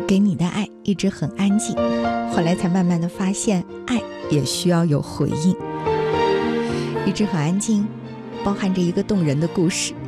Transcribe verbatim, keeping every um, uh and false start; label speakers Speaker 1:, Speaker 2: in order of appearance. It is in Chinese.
Speaker 1: 给你的爱一直很安静，后来才慢慢的发现，爱也需要有回应。一直很安静包含着一个动人的故事，